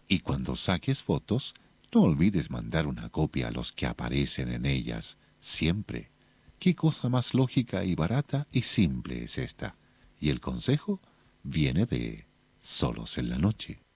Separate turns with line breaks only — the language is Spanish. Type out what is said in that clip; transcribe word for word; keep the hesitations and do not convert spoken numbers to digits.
Y cuando saques fotos, no olvides mandar una copia a los que aparecen en ellas, siempre. ¿Qué cosa más lógica y barata y simple es esta? Y el consejo viene de Solos en la Noche.